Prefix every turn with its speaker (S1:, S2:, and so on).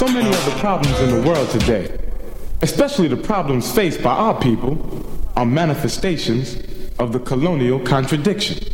S1: So many of the problems in the world today, especially the problems faced by our people, are manifestations of the colonial contradiction.